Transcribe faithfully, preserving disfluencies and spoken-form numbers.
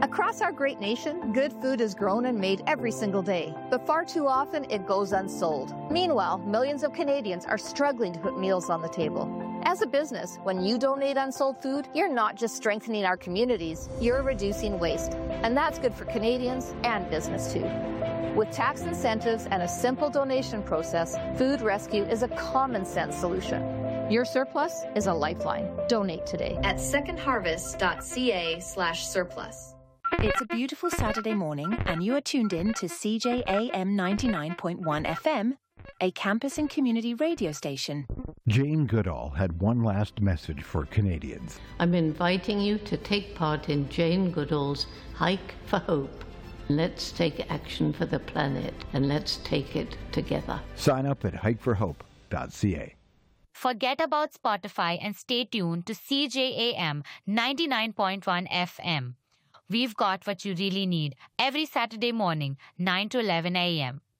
Across our great nation, good food is grown and made every single day, but far too often it goes unsold. Meanwhile, millions of Canadians are struggling to put meals on the table. As a business, when you donate unsold food, you're not just strengthening our communities, you're reducing waste. And that's good for Canadians and business too. With tax incentives and a simple donation process, Food Rescue is a common sense solution. Your surplus is a lifeline. Donate today at secondharvest.ca slash surplus. It's a beautiful Saturday morning and you are tuned in to C J A M ninety-nine point one F M, a campus and community radio station. Jane Goodall had one last message for Canadians. I'm inviting you to take part in Jane Goodall's Hike for Hope. Let's take action for the planet and let's take it together. Sign up at hike for hope dot c a. Forget about Spotify and stay tuned to C J A M ninety-nine point one F M. We've got what you really need every Saturday morning, nine to eleven a.m.